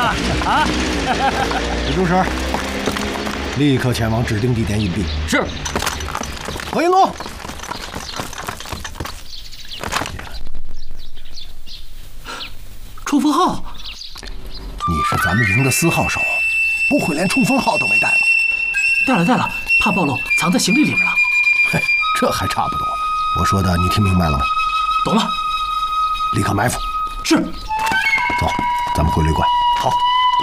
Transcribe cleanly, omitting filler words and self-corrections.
啊！ 李主使，立刻前往指定地点隐蔽。 是。 何云龙， 冲锋号， 你是咱们营的4号手，不会连冲锋号都没带吧？ 带了，怕暴露，藏在行李里面了。 嘿，这还差不多。我说的你听明白了吗？ 懂了。 立刻埋伏。 是。 走，咱们回旅馆。 好。